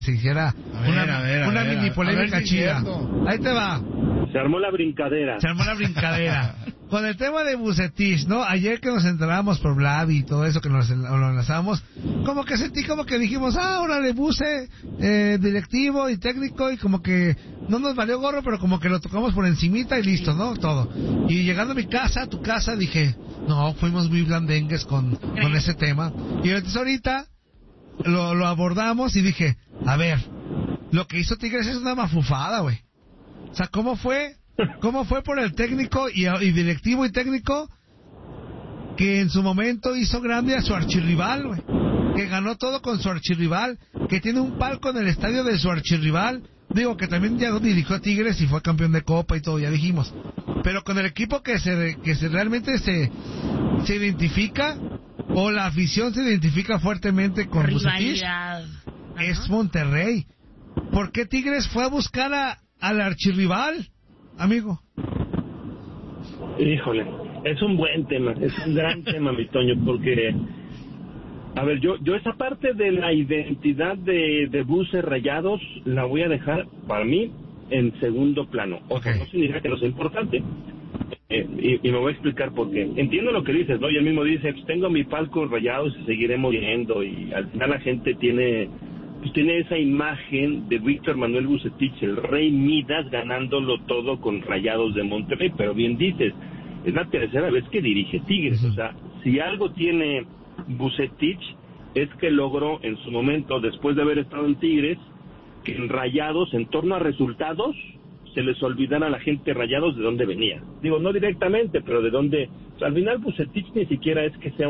se hiciera una mini polémica chida. Ahí te va. Se armó la brincadera. Con el tema de Vucetich, ¿no? Ayer que nos enterábamos por Vlad y todo eso que lo enlazábamos, como que sentí como que dijimos, órale, Buce, directivo y técnico, y como que no nos valió gorro, pero como que lo tocamos por encimita y listo, ¿no? Todo. Y llegando a tu casa, dije, no, fuimos muy blandengues con ese tema. Y entonces ahorita lo abordamos y dije, a ver, lo que hizo Tigres es una mafufada, güey. O sea, ¿cómo fue por el técnico y directivo y técnico que en su momento hizo grande a su archirrival, güey? Que ganó todo con su archirrival, que tiene un palco en el estadio de su archirrival. Digo, que también ya dirigió a Tigres y fue campeón de Copa y todo, ya dijimos. Pero con el equipo que realmente se identifica, o la afición se identifica fuertemente con Vucetich, es Monterrey. ¿Por qué Tigres fue a buscar al archirrival, amigo? Híjole, es un buen tema, es un gran tema, mi Toño, porque, a ver, yo esa parte de la identidad de Buce Rayados la voy a dejar, para mí, en segundo plano. Okay. No significa que no sea importante, y me voy a explicar por qué. Entiendo lo que dices, ¿no? Y él mismo dice, pues tengo mi palco Rayados y seguiremos viendo, y al final la gente tiene esa imagen de Víctor Manuel Vucetich, el rey Midas, ganándolo todo con Rayados de Monterrey. Pero bien dices, es la tercera vez que dirige Tigres. O sea, si algo tiene Vucetich es que logró en su momento, después de haber estado en Tigres, que en Rayados, en torno a resultados, se les olvidara a la gente Rayados de dónde venía. Digo, no directamente, pero de dónde. O sea, al final Vucetich ni siquiera es que sea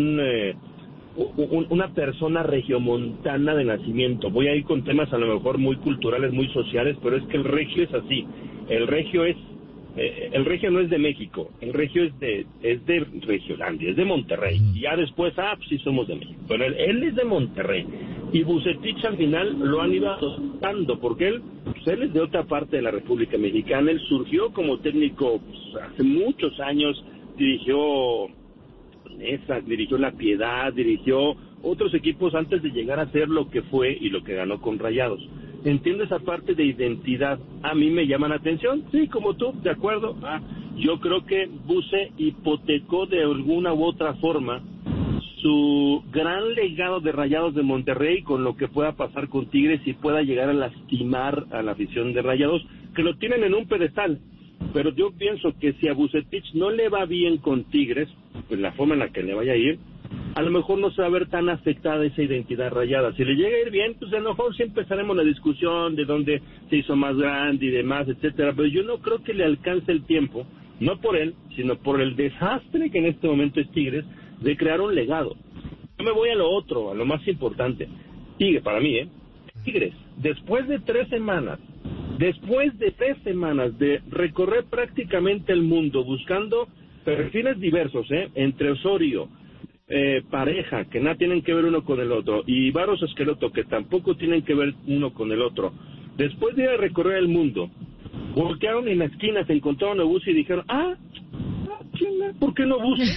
una persona regiomontana de nacimiento. Voy a ir con temas a lo mejor muy culturales, muy sociales, pero es que el regio es así. El regio no es de México, el regio es de Regiolandia, es de Monterrey. Y ya después, pues sí somos de México, pero él es de Monterrey. Y Vucetich al final lo han ido adoptando, porque él es de otra parte de la República Mexicana. Él surgió como técnico hace muchos años, dirigió La Piedad, dirigió otros equipos antes de llegar a ser lo que fue y lo que ganó con Rayados. Entiendo esa parte de identidad. A mí me llama la atención, sí, como tú, de acuerdo. Yo creo que Buce hipotecó de alguna u otra forma su gran legado de Rayados de Monterrey con lo que pueda pasar con Tigres y pueda llegar a lastimar a la afición de Rayados, que lo tienen en un pedestal. Pero yo pienso que si a Vucetich no le va bien con Tigres, pues la forma en la que le vaya a ir, a lo mejor no se va a ver tan afectada esa identidad rayada. Si le llega a ir bien, pues a lo mejor sí empezaremos la discusión de dónde se hizo más grande y demás, etcétera. Pero yo no creo que le alcance el tiempo, no por él, sino por el desastre que en este momento es Tigres, de crear un legado. Yo me voy a lo otro, a lo más importante. Tigres, para mí, Tigres, después de 3 semanas de recorrer prácticamente el mundo buscando perfiles diversos, entre Osorio, Pareja, que nada tienen que ver uno con el otro, y Varos Esqueloto, que tampoco tienen que ver uno con el otro. Después de ir a recorrer el mundo, voltearon en la esquina, se encontraron a Buce y dijeron, ¿por qué no Buce?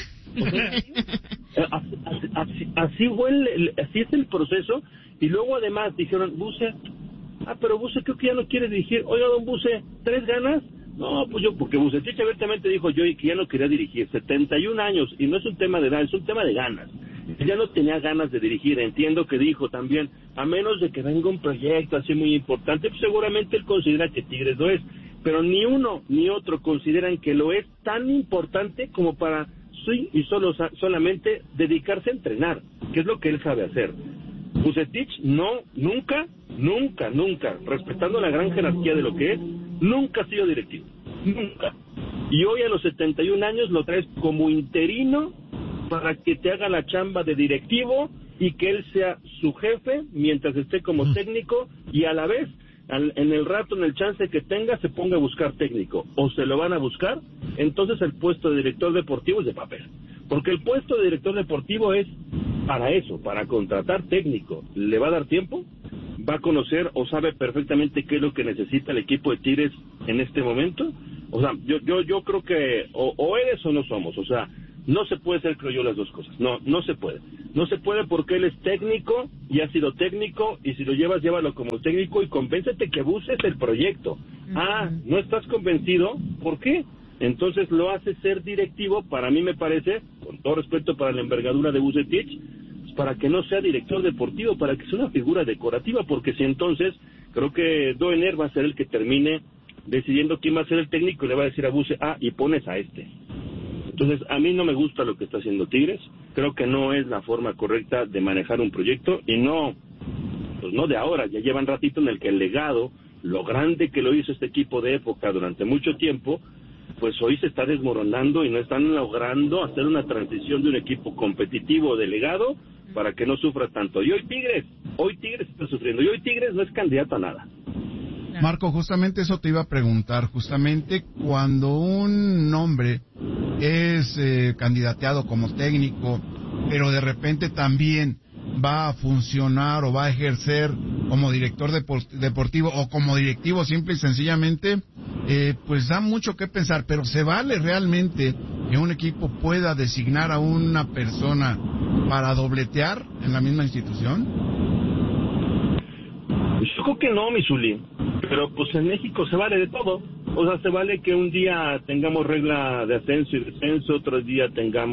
Así es el proceso. Y luego además dijeron, Buce, pero Buce creo que ya no quiere dirigir. Oiga, don Buce, ¿3 ganas? No, pues porque Vucetich abiertamente dijo yo que ya no quería dirigir. 71 años, y no es un tema de edad, es un tema de ganas. Él ya no tenía ganas de dirigir. Entiendo que dijo también, a menos de que venga un proyecto así muy importante, pues seguramente él considera que Tigres lo es. Pero ni uno ni otro consideran que lo es tan importante como para solamente dedicarse a entrenar, que es lo que él sabe hacer. Vucetich nunca, respetando la gran jerarquía de lo que es, nunca ha sido directivo, nunca. Y hoy a los 71 años lo traes como interino para que te haga la chamba de directivo y que él sea su jefe mientras esté como técnico, y a la vez, en el chance que tenga, se ponga a buscar técnico, o se lo van a buscar. Entonces el puesto de director deportivo es de papel, porque el puesto de director deportivo es para eso, para contratar técnico. ¿Le va a dar tiempo? ¿Va a conocer o sabe perfectamente qué es lo que necesita el equipo de Tigres en este momento? O sea, yo creo que o eres o no somos. O sea, no se puede ser, creo yo, las dos cosas. No se puede. No se puede porque él es técnico y ha sido técnico, y si lo llevas, llévalo como técnico y convéncete que Buse es el proyecto. ¿No estás convencido? ¿Por qué? Entonces lo hace ser directivo. Para mí me parece, con todo respeto para la envergadura de Vucetich, para que no sea director deportivo, para que sea una figura decorativa, porque si entonces, creo que Doener va a ser el que termine decidiendo quién va a ser el técnico y le va a decir a Buse, y pones a este. Entonces, a mí no me gusta lo que está haciendo Tigres, creo que no es la forma correcta de manejar un proyecto, y no de ahora, ya llevan ratito en el que el legado, lo grande que lo hizo este equipo de época durante mucho tiempo, pues hoy se está desmoronando y no están logrando hacer una transición de un equipo competitivo de legado para que no sufra tanto. Y hoy Tigres está sufriendo, y hoy Tigres no es candidato a nada. Marco, justamente eso te iba a preguntar, justamente cuando un nombre es candidateado como técnico, pero de repente también va a funcionar o va a ejercer como director deportivo o como directivo simple y sencillamente, pues da mucho que pensar, pero ¿se vale realmente que un equipo pueda designar a una persona para dobletear en la misma institución? Yo creo que no, mi Zuli, pero pues en México se vale de todo. O sea, se vale que un día tengamos regla de ascenso y descenso, otro día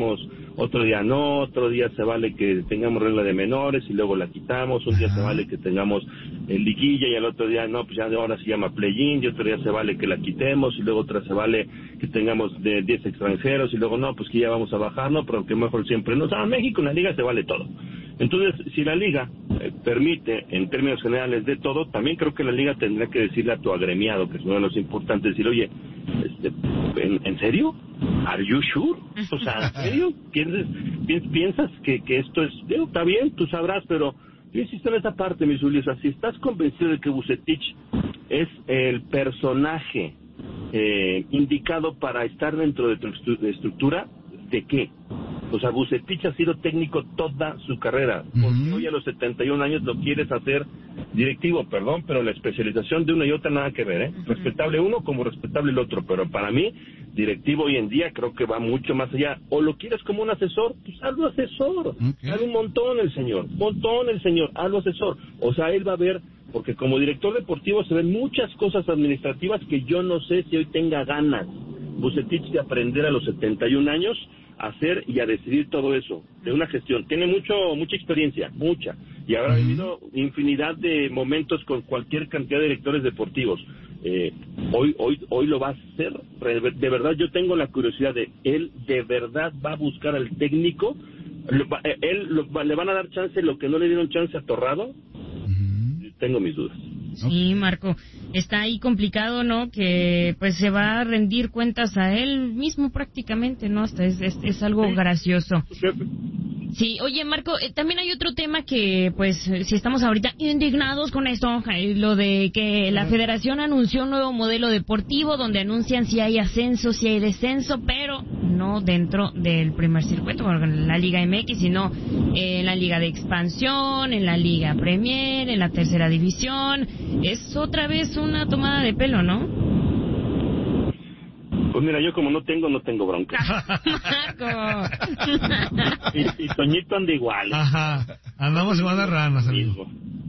no, otro día se vale que tengamos regla de menores y luego la quitamos, un día se vale que tengamos liguilla y al otro día no, pues ya ahora se llama play-in, y otro día se vale que la quitemos y luego otra se vale que tengamos de 10 extranjeros y luego no, pues que ya vamos a bajar, no, pero que mejor siempre no. O sea, en México en la liga se vale todo. Entonces, si la liga permite, en términos generales, de todo, también creo que la liga tendrá que decirle a tu agremiado, que es uno de los importantes, decir, oye, ¿en serio? ¿Are you sure? O sea, ¿en serio? ¿Piensas que esto es...? Digo, está bien, tú sabrás, pero yo insisto en esa parte, mi Zuli. O sea, si estás convencido de que Vucetich es el personaje indicado para estar dentro de tu estructura, ¿de qué? O sea, Vucetich ha sido técnico toda su carrera. Porque hoy a los 71 años lo quieres hacer directivo, perdón, pero la especialización de una y otra nada que ver, ¿eh? Respetable uno como respetable el otro, pero para mí, directivo hoy en día creo que va mucho más allá. O lo quieres como un asesor, pues hazlo asesor. Sabe un montón el señor, hazlo asesor. O sea, él va a ver, porque como director deportivo se ven muchas cosas administrativas que yo no sé si hoy tenga ganas Vucetich de aprender a los 71 años a hacer y a decidir todo eso de una gestión. Tiene mucha experiencia, y habrá vivido infinidad de momentos con cualquier cantidad de directores deportivos. Hoy lo va a hacer. De verdad, yo tengo la curiosidad de él de verdad va a buscar al técnico. Le van a dar chance lo que no le dieron chance a Torrado. Tengo mis dudas. Sí, Marco, está ahí complicado, ¿no? Que pues se va a rendir cuentas a él mismo prácticamente, ¿no? Hasta es algo gracioso. Sí, oye, Marco, también hay otro tema que, pues, si estamos ahorita indignados con esto, lo de que la Federación anunció un nuevo modelo deportivo donde anuncian si hay ascenso, si hay descenso, pero no dentro del primer circuito, en la Liga MX, sino en la Liga de Expansión, en la Liga Premier, en la tercera división. Es otra vez una tomada de pelo, ¿no? Pues mira, yo como no tengo bronca. y Toñito anda igual. Ajá, andamos igual de ranas, amigo.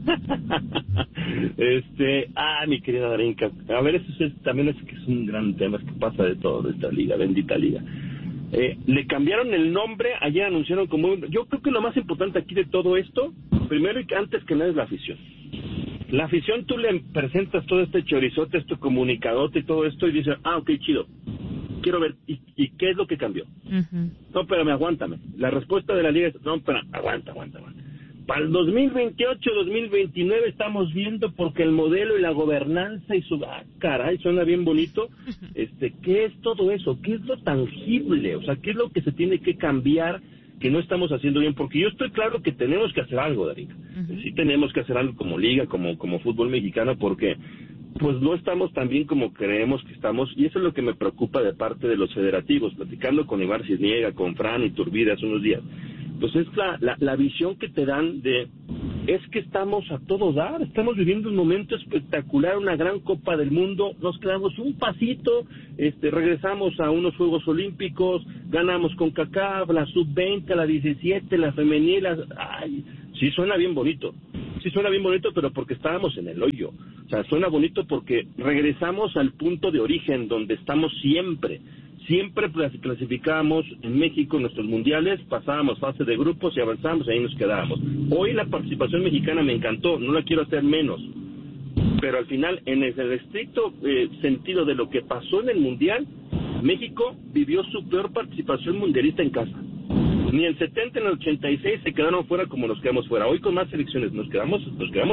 Mi querida Darinka, a ver, también es que es un gran tema, es que pasa de todo de esta liga, bendita liga. Le cambiaron el nombre, ayer anunciaron yo creo que lo más importante aquí de todo esto, primero y antes que nada, es la afición. La afición, tú le presentas todo este chorizote, este comunicadote y todo esto, y dices, ok, chido, quiero ver, ¿y qué es lo que cambió? No, espérame, aguántame. La respuesta de la liga es, no, espérame, aguanta. Para el 2028, 2029 estamos viendo, porque el modelo y la gobernanza y caray, suena bien bonito. ¿Qué es todo eso? ¿Qué es lo tangible? O sea, ¿qué es lo que se tiene que cambiar que no estamos haciendo bien? Porque yo estoy claro que tenemos que hacer algo, Darinka. Sí tenemos que hacer algo como liga, como fútbol mexicano, porque pues no estamos tan bien como creemos que estamos, y eso es lo que me preocupa de parte de los federativos. Platicando con Ibar Cisniega, con Fran Iturbide hace unos días, pues es la visión que te dan de es que estamos a todo dar, estamos viviendo un momento espectacular, una gran Copa del Mundo, nos quedamos un pasito, regresamos a unos Juegos Olímpicos, ganamos con CONCACAF, la Sub-20, la 17, la femenil, sí suena bien bonito, pero porque estábamos en el hoyo, o sea, suena bonito porque regresamos al punto de origen donde estamos siempre clasificábamos en México nuestros mundiales, pasábamos fase de grupos y avanzábamos y ahí nos quedábamos. Hoy la participación mexicana me encantó, no la quiero hacer menos, pero al final, en el estricto sentido de lo que pasó en el mundial, México vivió su peor participación mundialista en casa. Ni en 70 ni en el 86 se quedaron fuera como nos quedamos fuera. Hoy con más selecciones nos quedamos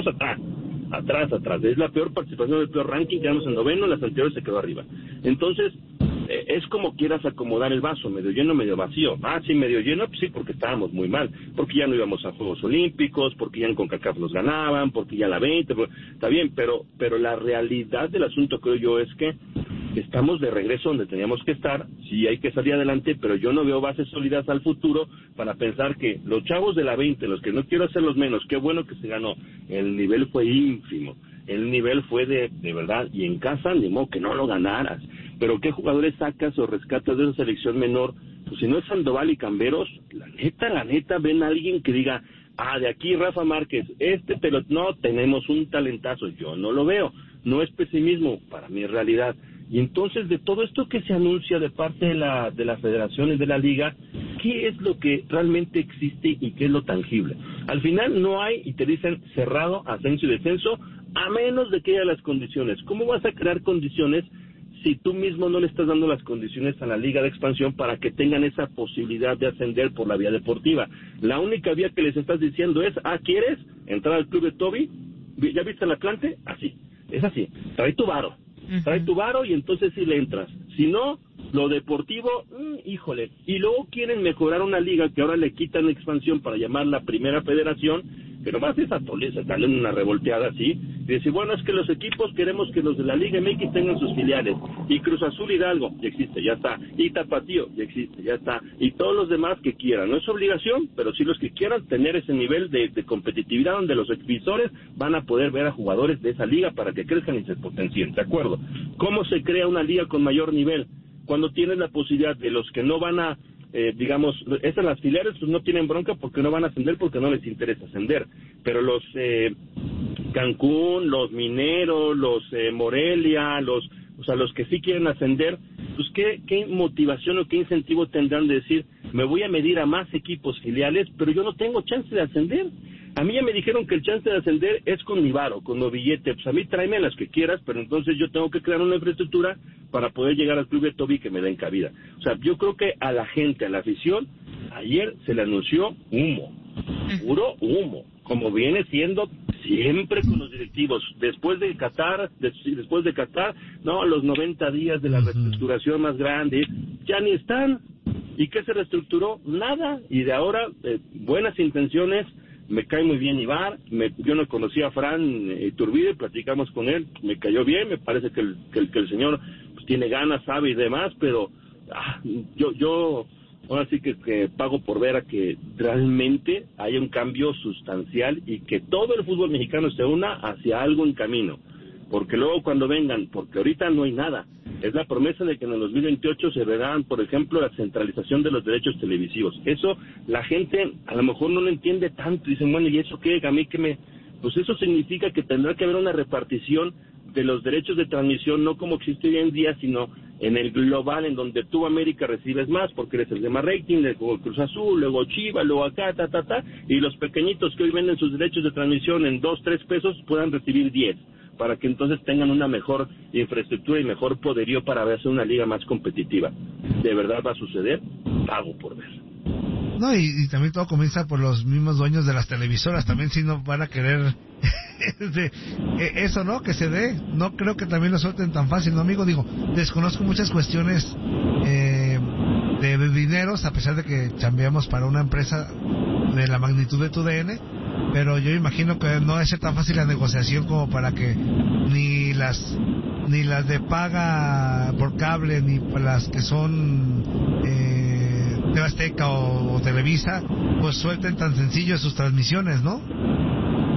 atrás. Es la peor participación, el peor ranking, quedamos en 9º, las anteriores se quedó arriba. Entonces, es como quieras acomodar el vaso, medio lleno, medio vacío. Sí, medio lleno, pues sí, porque estábamos muy mal, porque ya no íbamos a Juegos Olímpicos, porque ya en CONCACAF nos ganaban, porque ya la 20, está bien, pero la realidad del asunto, creo yo, es que estamos de regreso donde teníamos que estar, sí hay que salir adelante, pero yo no veo bases sólidas al futuro para pensar que los chavos de la 20, los que no quiero hacerlos menos, qué bueno que se ganó, el nivel fue ínfimo, el nivel fue de verdad, y en casa ni modo que no lo ganaras, pero qué jugadores sacas o rescatas de esa selección menor, pues si no es Sandoval y Camberos, la neta, ven a alguien que diga, de aquí Rafa Márquez, no, tenemos un talentazo, yo no lo veo, no es pesimismo, para mí es realidad. Y entonces, de todo esto que se anuncia de parte de la federación y de la liga, ¿qué es lo que realmente existe y qué es lo tangible? Al final no hay, y te dicen cerrado, ascenso y descenso, a menos de que haya las condiciones. ¿Cómo vas a crear condiciones si tú mismo no le estás dando las condiciones a la liga de expansión para que tengan esa posibilidad de ascender por la vía deportiva? La única vía que les estás diciendo es, ¿quieres entrar al club de Toby? ¿Ya viste el Atlante? Así, es así, trae tu varo y entonces sí le entras. Si no, lo deportivo, híjole. Y luego quieren mejorar una liga que ahora le quitan expansión para llamarla Primera Federación, que nomás es atoleza, darle una revolteada así, y decir, bueno, es que los equipos queremos que los de la Liga MX tengan sus filiales, y Cruz Azul Hidalgo, ya existe, ya está, y Tapatío, ya existe, ya está, y todos los demás que quieran, no es obligación, pero sí los que quieran tener ese nivel de competitividad donde los exvisores van a poder ver a jugadores de esa liga para que crezcan y se potencien, ¿de acuerdo? ¿Cómo se crea una liga con mayor nivel? Cuando tienes la posibilidad de los que no van a esas las filiales pues no tienen bronca porque no van a ascender porque no les interesa ascender, pero los Cancún, los Mineros, los Morelia, los que sí quieren ascender, pues qué motivación o qué incentivo tendrán de decir, me voy a medir a más equipos filiales, pero yo no tengo chance de ascender. A mí ya me dijeron que el chance de ascender es con mi varo, con mi billete. Pues a mí tráeme las que quieras, pero entonces yo tengo que crear una infraestructura para poder llegar al club de Toby que me den cabida. O sea, yo creo que a la gente, a la afición, ayer se le anunció humo, puro humo, como viene siendo siempre con los directivos. Después de Qatar, no, los 90 días de la reestructuración más grande, ya ni están. ¿Y qué se reestructuró? Nada. Y de ahora, buenas intenciones. Me cae muy bien Ibar, yo no conocía a Fran Iturbide, platicamos con él, me cayó bien, me parece que el señor pues, tiene ganas, sabe y demás, pero yo ahora sí que pago por ver a que realmente haya un cambio sustancial y que todo el fútbol mexicano se una hacia algo en camino, porque luego cuando vengan, porque ahorita no hay nada, es la promesa de que en el 2028 se verán, por ejemplo, la centralización de los derechos televisivos. Eso la gente a lo mejor no lo entiende tanto, dicen, bueno, ¿y eso qué? A mí que me... Pues eso significa que tendrá que haber una repartición de los derechos de transmisión, no como existe hoy en día, sino en el global, en donde tú, América, recibes más, porque eres el de más rating, luego Cruz Azul, luego Chivas, luego acá, y los pequeñitos que hoy venden sus derechos de transmisión en 2, 3 pesos puedan recibir 10. Para que entonces tengan una mejor infraestructura y mejor poderío para hacer una liga más competitiva. ¿De verdad va a suceder? Pago por ver. No, y también todo comienza por los mismos dueños de las televisoras, también si no van a querer eso, ¿no? Que se dé. No creo que también lo suelten tan fácil, ¿no, amigo? Digo, desconozco muchas cuestiones de dineros, a pesar de que chambeamos para una empresa de la magnitud de TUDN, pero yo imagino que no es tan fácil la negociación como para que ni las de paga por cable ni las que son TV Azteca o Televisa pues suelten tan sencillo sus transmisiones, ¿no?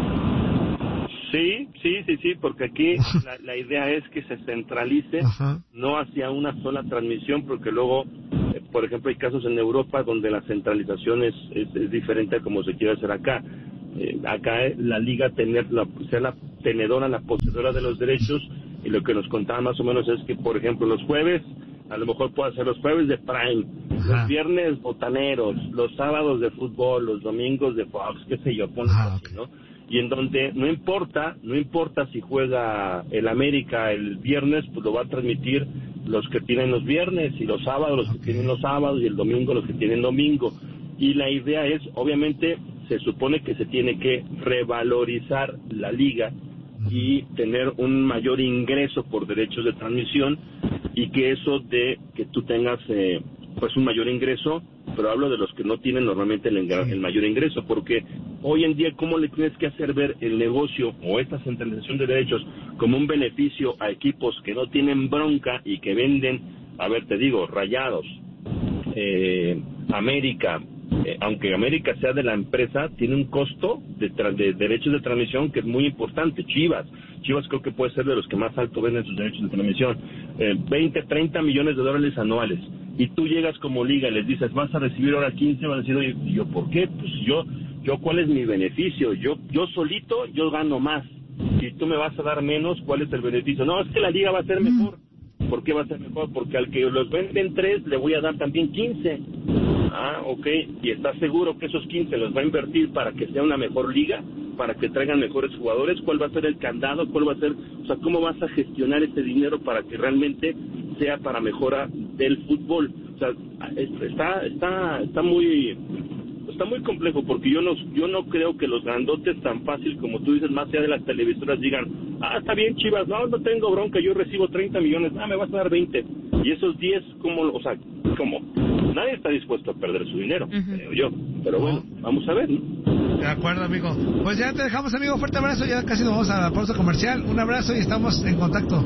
Sí, porque aquí la idea es que se centralice, no hacia una sola transmisión, porque luego, por ejemplo, hay casos en Europa donde la centralización es diferente a como se quiere hacer acá. Acá la liga sea la tenedora, la poseedora de los derechos, y lo que nos contaban más o menos es que, por ejemplo, los jueves, a lo mejor puede ser los jueves de Prime, los viernes botaneros, los sábados de fútbol, los domingos de Fox, qué sé yo, así, ¿no? Y en donde no importa si juega el América el viernes, pues lo va a transmitir los que tienen los viernes, y los sábados los que tienen los sábados, y el domingo los que tienen domingo. Y la idea es, obviamente, se supone que se tiene que revalorizar la liga y tener un mayor ingreso por derechos de transmisión, y que eso de que tú tengas pues un mayor ingreso, pero hablo de los que no tienen normalmente el mayor ingreso, porque hoy en día, ¿cómo le tienes que hacer ver el negocio o esta centralización de derechos como un beneficio a equipos que no tienen bronca y que venden, a ver, te digo, Rayados, América, aunque América sea de la empresa, tiene un costo de derechos de transmisión que es muy importante. Chivas creo que puede ser de los que más alto venden sus derechos de transmisión, 20, 30 millones de dólares anuales, y tú llegas como liga y les dices, vas a recibir ahora 15, van a decir, oye, ¿yo por qué? Pues yo ¿cuál es mi beneficio? Yo solito, yo gano más. Si tú me vas a dar menos, ¿cuál es el beneficio? No, es que la liga va a ser mejor. ¿Por qué va a ser mejor? Porque al que los venden 3, le voy a dar también 15. Ah, ok. ¿Y estás seguro que esos 15 los va a invertir para que sea una mejor liga? ¿Para que traigan mejores jugadores? ¿Cuál va a ser el candado? ¿Cuál va a ser? O sea, ¿cómo vas a gestionar ese dinero para que realmente sea para mejora del fútbol? O sea, está muy complejo, porque yo no creo que los grandotes tan fácil como tú dices, más allá de las televisoras, digan, está bien, Chivas, no tengo bronca, yo recibo 30 millones, me vas a dar 20, y esos 10, ¿cómo? Nadie está dispuesto a perder su dinero, creo yo, pero bueno, vamos a ver, ¿no? De acuerdo, amigo. Pues ya te dejamos, amigo, fuerte abrazo, ya casi nos vamos a la pausa comercial, un abrazo y estamos en contacto.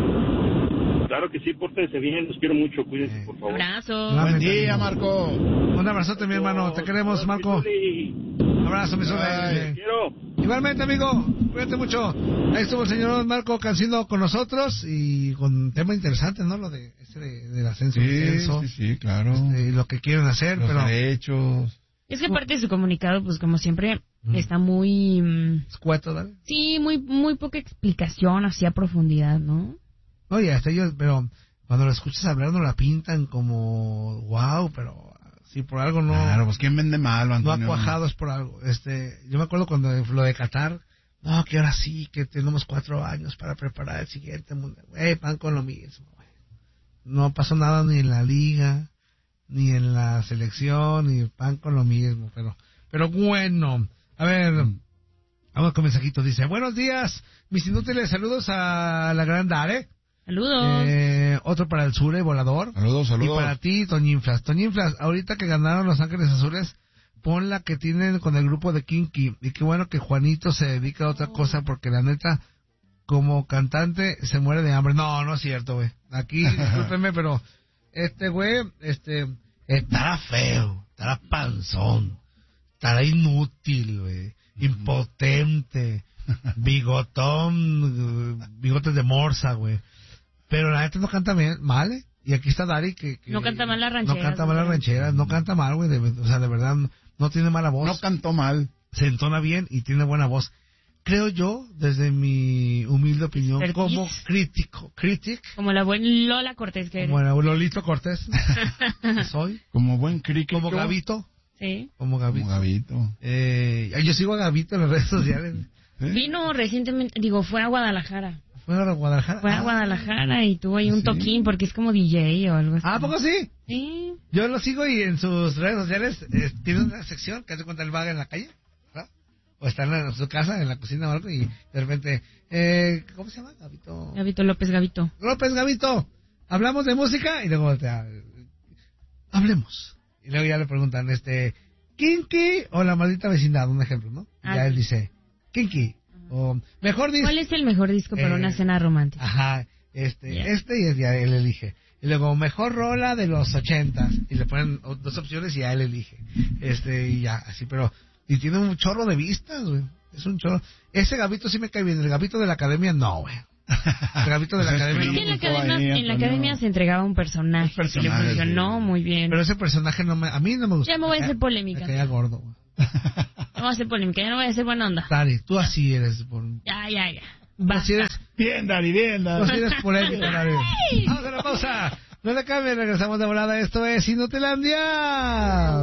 Claro que sí, pórtense bien, los quiero mucho, cuídense, por favor. Abrazo. Buen día, Marco. Un abrazote, mi hermano, te queremos, Marco. Un abrazo, mi Te quiero. Igualmente, amigo, cuídate mucho. Ahí estuvo el señor Marco Cancino con nosotros, y con un tema interesante, ¿no? Lo de del ascenso. Sí, claro. Lo que quieren hacer, los pero derechos. Es que parte de su comunicado, pues como siempre, está muy... escueto, ¿vale? Sí, muy poca explicación así a profundidad, ¿no? Oye, hasta ellos, pero cuando lo escuchas hablar no la pintan como wow, pero si por algo no... Claro, pues ¿quién vende malo, Antonio? No ha cuajado es por algo. Yo me acuerdo cuando lo de Qatar, no, que ahora sí, que tenemos 4 años para preparar el siguiente mundial. Van con lo mismo, güey. No pasó nada ni en la liga, ni en la selección, ni van con lo mismo, pero bueno. A ver, vamos con mensajitos. Dice, buenos días, mis inútiles, saludos a la gran Dare. Saludos. Otro para el Sure, volador. Saludos. Y para ti, Toñinflas. Toñinflas, ahorita que ganaron Los Ángeles Azules, pon la que tienen con el grupo de Kinky. Y qué bueno que Juanito se dedica a otra cosa, porque la neta, como cantante, se muere de hambre. No es cierto, güey. Aquí, discúlpenme, pero güey, estará feo, estará panzón, estará inútil, güey, impotente, bigotes de morsa, güey. Pero la gente no canta mal, ¿eh? Y aquí está Dari que no canta mal las rancheras. No canta mal las rancheras, no canta mal, güey. O sea, de verdad, no tiene mala voz. No cantó mal. Se entona bien y tiene buena voz. Creo yo, desde mi humilde opinión, como crítico. Como la buena Lola Cortés que eres. Como el Lolito Cortés. Que soy. Como buen crítico. Como Gabito. Sí. Como Gabito. Yo sigo a Gabito en las redes sociales. Vino recientemente, fue a Guadalajara. ¿Fue a Guadalajara? Fue a Guadalajara y tuvo ahí un toquín porque es como DJ o algo así. ¿A poco sí? Sí. Yo lo sigo y en sus redes sociales tiene una sección que hace cuenta el vaga en la calle, ¿verdad? O está en su casa, en la cocina o algo, y de repente, ¿cómo se llama? Gabito López Gabito. López Gabito, hablamos de música y luego hablemos. Y luego ya le preguntan, Kinky o La Maldita Vecindad, un ejemplo, ¿no? Ya él dice, Kinky. O mejor disco. ¿Cuál es el mejor disco para una cena romántica? Ajá, y ya él elige. Y luego, mejor rola de los 80s. Y le ponen 2 opciones y ya él elige. Y ya, así, pero... Y tiene un chorro de vistas, güey. Es un choro. Ese Gabito sí me cae bien, el Gabito de la academia no, güey. El Gabito de la academia no. En la academia se entregaba un personaje que le funcionó muy bien. Pero ese personaje a mí no me gusta. Ya me voy a hacer polémica. Me caía gordo, güey. No voy a hacer polémica, ya no voy a hacer buena onda. Dari, tú así eres. Ya. Así eres. Bien, Dari, bien, Dari. Tú así eres polémica, Dari. Vamos a la pausa. No le cambien, regresamos de volada. Esto es Inutilandia.